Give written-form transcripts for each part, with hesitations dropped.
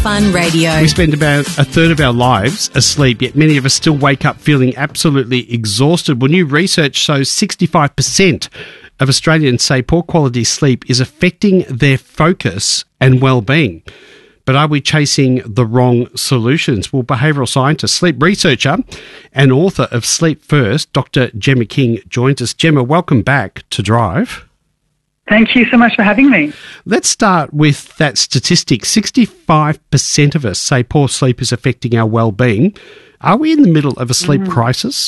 Fun Radio. We spend about a third of our lives asleep, yet many of us still wake up feeling absolutely exhausted. Well, new research shows 65% of Australians say poor quality sleep is affecting their focus and well-being. But are we chasing the wrong solutions? Well, behavioural scientist, sleep researcher and author of Sleep First, Dr. Gemma King, joins us. Gemma, welcome back to Drive. Thank you so much for having me. Let's start with that statistic. 65% of us say poor sleep is affecting our well-being. Are we in the middle of a sleep crisis?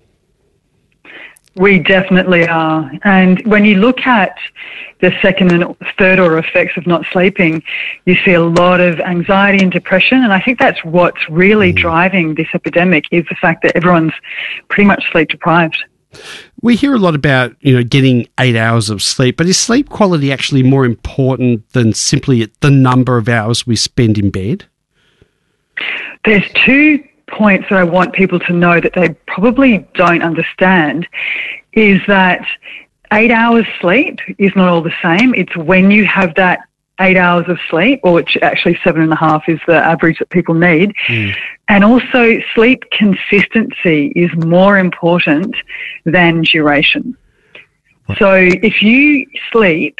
We definitely are. And when you look at the second and third order effects of not sleeping, you see a lot of anxiety and depression. And I think that's what's really driving this epidemic, is the fact that everyone's pretty much sleep deprived. We hear a lot about, getting 8 hours of sleep, but is sleep quality actually more important than simply the number of hours we spend in bed? There's 2 points that I want people to know that they probably don't understand, is that 8 hours sleep is not all the same. It's when you have that 8 hours of sleep, or which actually 7.5 is the average that people need. And also sleep consistency is more important than duration. So if you sleep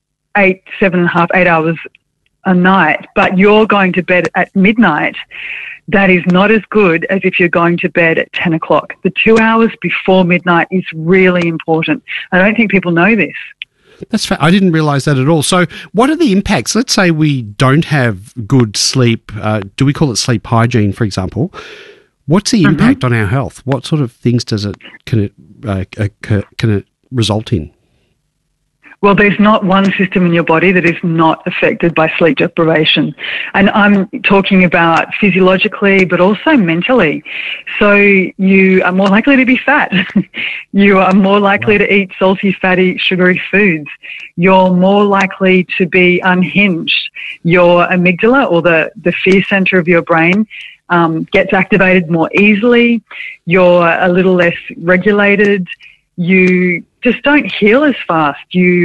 7.5, 8 hours a night, but you're going to bed at midnight, that is not as good as if you're going to bed at 10 o'clock. The 2 hours before midnight is really important. I don't think people know this. That's I didn't realise that at all. So what are the impacts? Let's say we don't have good sleep. Do we call it sleep hygiene, for example? What's the impact on our health? What sort of things can it result in? Well, there's not one system in your body that is not affected by sleep deprivation. And I'm talking about physiologically, but also mentally. So you are more likely to be fat. You are more likely to eat salty, fatty, sugary foods. You're more likely to be unhinged. Your amygdala, or the fear center of your brain, gets activated more easily. You're a little less regulated. You just don't heal as fast.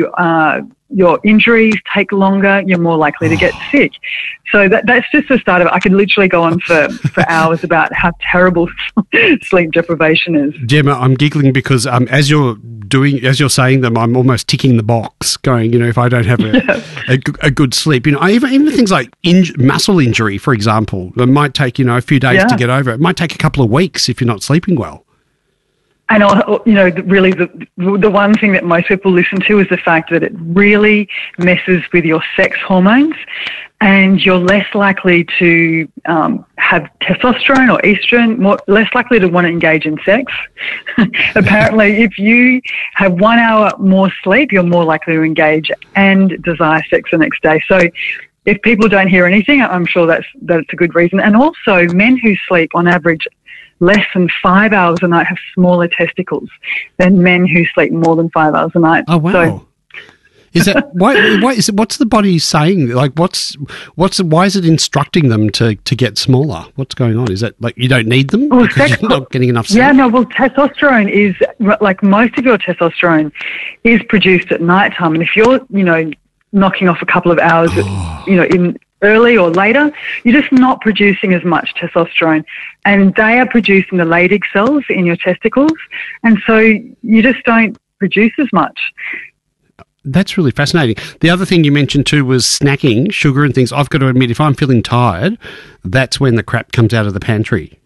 Your injuries take longer. You're more likely to get sick. So that's just the start of it. I could literally go on for hours about how terrible sleep deprivation is. Gemma, I'm giggling because as you're saying them, I'm almost ticking the box, going, if I don't have a good sleep, even things like muscle injury, for example, it might take a few days to get over. It might take a couple of weeks if you're not sleeping well. And, really the one thing that most people listen to is the fact that it really messes with your sex hormones, and you're less likely to have testosterone or estrogen, less likely to want to engage in sex. Apparently, if you have 1 hour more sleep, you're more likely to engage and desire sex the next day. So if people don't hear anything, I'm sure that's a good reason. And also, men who sleep on average less than 5 hours a night have smaller testicles than men who sleep more than 5 hours a night. Oh, wow. So, is that why is it? What's the body saying? Like, why is it instructing them to get smaller? What's going on? Is that like you don't need them because you're not getting enough sleep? Yeah, no. Well, testosterone is like most of your testosterone is produced at nighttime, and if you're knocking off a couple of hours, in early or later, you're just not producing as much testosterone, and they are producing the Leydig cells in your testicles, and so you just don't produce as much. That's really fascinating. The other thing you mentioned too was snacking, sugar and things. I've got to admit, if I'm feeling tired, that's when the crap comes out of the pantry.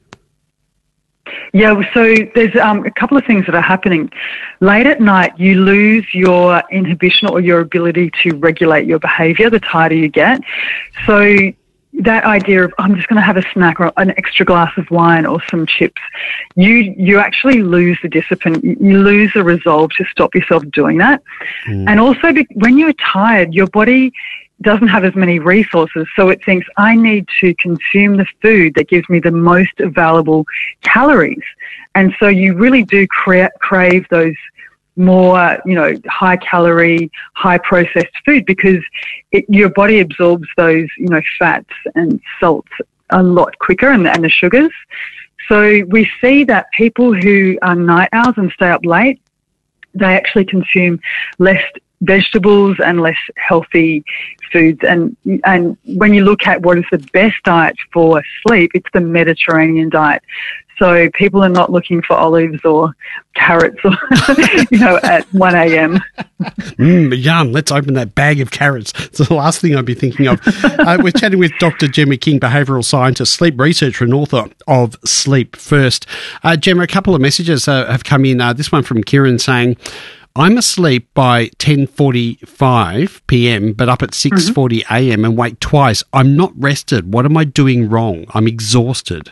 Yeah, so there's a couple of things that are happening. Late at night, you lose your inhibition or your ability to regulate your behaviour the tighter you get. So that idea of, I'm just going to have a snack or an extra glass of wine or some chips, you actually lose the discipline. You lose the resolve to stop yourself doing that. And also, when you're tired, your body doesn't have as many resources, so it thinks, I need to consume the food that gives me the most available calories. And so you really do crave those more, high calorie, high processed food, because your body absorbs those, fats and salts a lot quicker, and the sugars. So we see that people who are night owls and stay up late, they actually consume less vegetables and less healthy foods. And when you look at what is the best diet for sleep, it's the Mediterranean diet. So people are not looking for olives or carrots or, at 1 a.m. Yum. Let's open that bag of carrots. It's the last thing I'd be thinking of. We're chatting with Dr. Gemma King, behavioural scientist, sleep researcher and author of Sleep First. Gemma, a couple of messages have come in. This one from Kieran saying, I'm asleep by 10:45 p.m. but up at 6:40 a.m. and wake twice. I'm not rested. What am I doing wrong? I'm exhausted.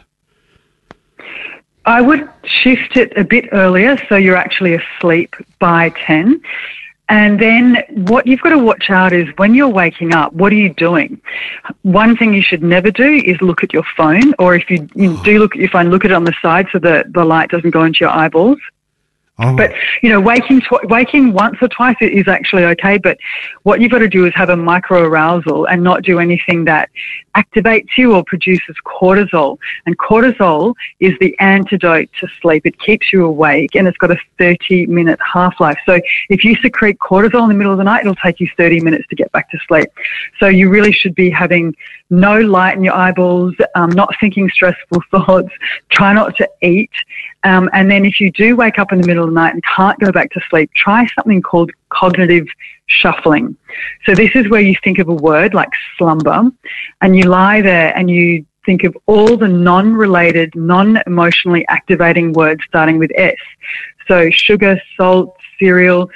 I would shift it a bit earlier so you're actually asleep by 10. And then what you've got to watch out is when you're waking up, what are you doing? One thing you should never do is look at your phone, or if you do look at your phone, look at it on the side so that the light doesn't go into your eyeballs. Oh. But, waking once or twice is actually okay. But what you've got to do is have a micro-arousal and not do anything that activates you or produces cortisol. And cortisol is the antidote to sleep. It keeps you awake and it's got a 30-minute half-life. So if you secrete cortisol in the middle of the night, it'll take you 30 minutes to get back to sleep. So you really should be having no light in your eyeballs, not thinking stressful thoughts, try not to eat. And then if you do wake up in the middle of the night and can't go back to sleep, try something called cognitive shuffling. So this is where you think of a word like slumber and you lie there and you think of all the non-related, non-emotionally activating words starting with S. So sugar, salt, cereal,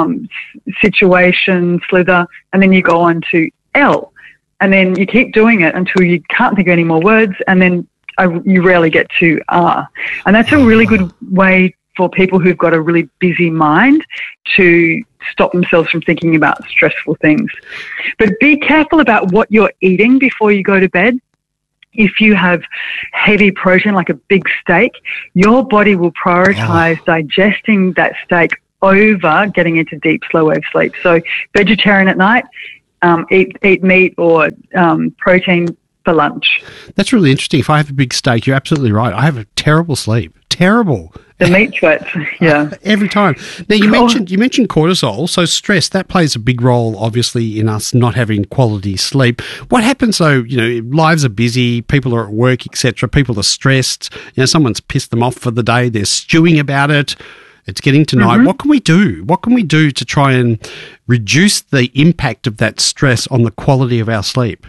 situation, slither, and then you go on to L. And then you keep doing it until you can't think of any more words, and then you rarely get to R. And that's a really good way for people who've got a really busy mind to stop themselves from thinking about stressful things. But be careful about what you're eating before you go to bed. If you have heavy protein, like a big steak, your body will prioritize digesting that steak over getting into deep, slow wave sleep. So vegetarian at night, eat meat or protein for lunch. That's really interesting. If I have a big steak, you're absolutely right. I have a terrible sleep. Terrible. The meat sweats, yeah. Every time. Now, you mentioned cortisol, so stress, that plays a big role, obviously, in us not having quality sleep. What happens, though, lives are busy, people are at work, etc., people are stressed, someone's pissed them off for the day, they're stewing about it, it's getting to night. What can we do? What can we do to try and reduce the impact of that stress on the quality of our sleep?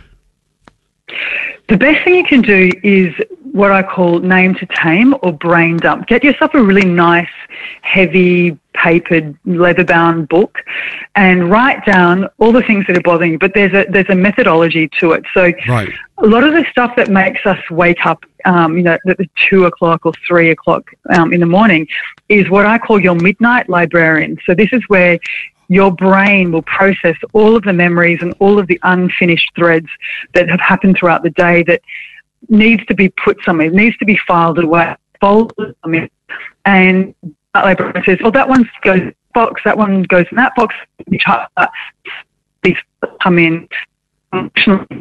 The best thing you can do is what I call name to tame or brain dump. Get yourself a really nice, heavy, papered, leather-bound book and write down all the things that are bothering you. But there's a methodology to it. So a lot of the stuff that makes us wake up, at 2 o'clock or 3 o'clock in the morning is what I call your midnight librarian. So this is where your brain will process all of the memories and all of the unfinished threads that have happened throughout the day that needs to be put somewhere, it needs to be filed away, folded, and that librarian says, that one goes in that box, that one goes in that box, these come in, and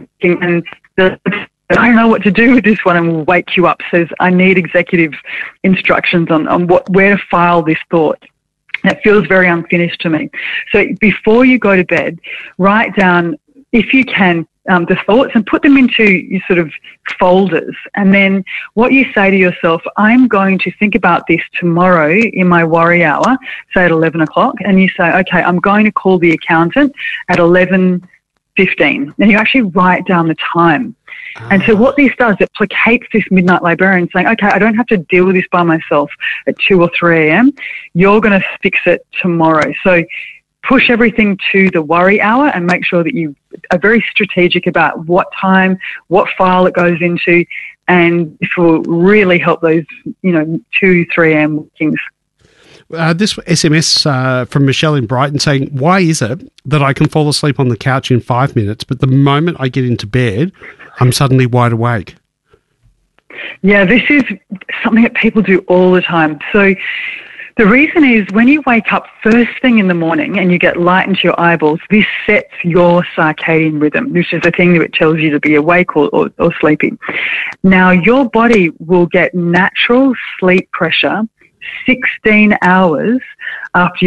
I don't know what to do with this one, and will wake you up, says, I need executive instructions on where to file this thought. That feels very unfinished to me. So before you go to bed, write down, if you can, the thoughts and put them into your sort of folders. And then what you say to yourself, I'm going to think about this tomorrow in my worry hour, say at 11 o'clock. And you say, okay, I'm going to call the accountant at 11:15. And you actually write down the time. And so what this does, it placates this midnight librarian saying, okay, I don't have to deal with this by myself at 2 or 3 a.m. You're going to fix it tomorrow. So push everything to the worry hour and make sure that you are very strategic about what time, what file it goes into, and this will really help those, 2, 3 a.m. things. This SMS from Michelle in Brighton saying, why is it that I can fall asleep on the couch in 5 minutes, but the moment I get into bed, I'm suddenly wide awake? Yeah, this is something that people do all the time. So the reason is when you wake up first thing in the morning and you get light into your eyeballs, this sets your circadian rhythm, which is the thing that tells you to be awake or sleepy. Now, your body will get natural sleep pressure 16 hours after your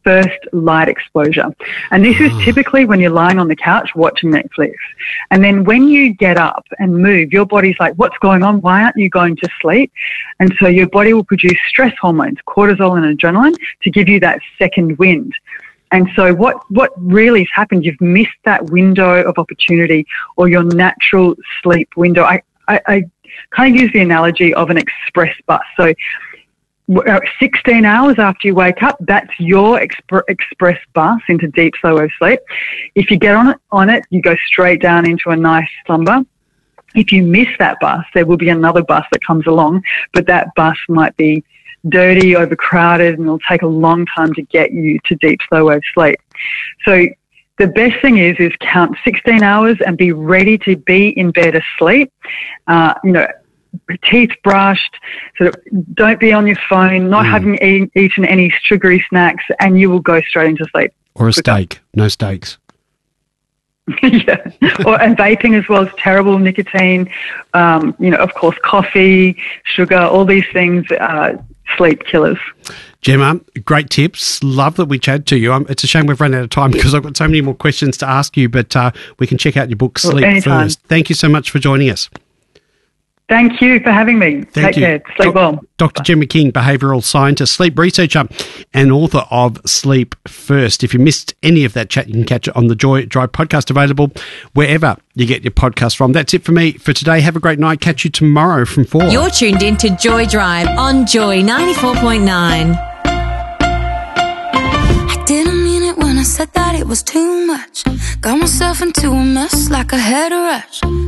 first light exposure. And this is typically when you're lying on the couch watching Netflix. And then when you get up and move, your body's like, what's going on? Why aren't you going to sleep? And so your body will produce stress hormones, cortisol and adrenaline, to give you that second wind. And so what really has happened, you've missed that window of opportunity or your natural sleep window. I kind of use the analogy of an express bus. So 16 hours after you wake up, that's your express bus into deep, slow wave sleep. If you get on it, you go straight down into a nice slumber. If you miss that bus, there will be another bus that comes along, but that bus might be dirty, overcrowded, and it'll take a long time to get you to deep, slow wave sleep. So the best thing is count 16 hours and be ready to be in bed asleep. Teeth brushed, sort of don't be on your phone, not having eaten any sugary snacks, and you will go straight into sleep. Or a steak. No steaks. Yeah. And vaping as well is terrible. Nicotine, of course, coffee, sugar, all these things are sleep killers. Gemma, great tips. Love that we chatted to you. It's a shame we've run out of time because I've got so many more questions to ask you, but we can check out your book, Sleep First. Thank you so much for joining us. Thank you for having me. Take care. Sleep well. Dr. Gemma King, behavioural scientist, sleep researcher and author of Sleep First. If you missed any of that chat, you can catch it on the Joy Drive podcast, available wherever you get your podcast from. That's it for me for today. Have a great night. Catch you tomorrow from 4. You're tuned in to Joy Drive on Joy 94.9. I didn't mean it when I said that it was too much. Got myself into a mess like I had a rush.